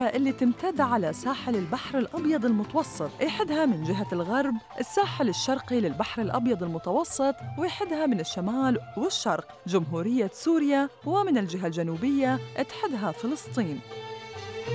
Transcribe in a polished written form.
اللي تمتد على ساحل البحر الأبيض المتوسط، يحدها من جهة الغرب الساحل الشرقي للبحر الأبيض المتوسط، ويحدها من الشمال والشرق جمهورية سوريا، ومن الجهة الجنوبية تحدها فلسطين.